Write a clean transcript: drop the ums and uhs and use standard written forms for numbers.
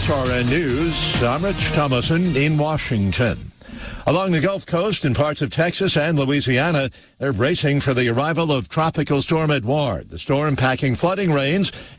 SRN News, I'm Rich Thomason in Washington. Along the Gulf Coast and parts of Texas and Louisiana, they're bracing for the arrival of Tropical Storm Edouard. The storm packing flooding rains